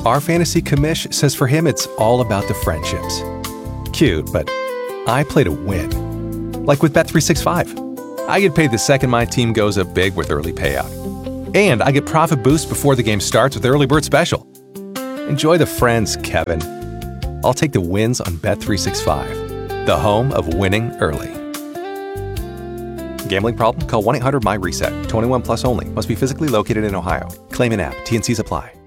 Our fantasy commish says for him it's all about the friendships. Cute, but I play to win. Like with Bet365. I get paid the second my team goes up big with early payout. And I get profit boost before the game starts with Early Bird Special. Enjoy the friends, Kevin. I'll take the wins on Bet365, the home of winning early. Gambling problem? Call 1-800-MY-RESET. 21 plus only. Must be physically located in Ohio. Claim in app. T&Cs apply.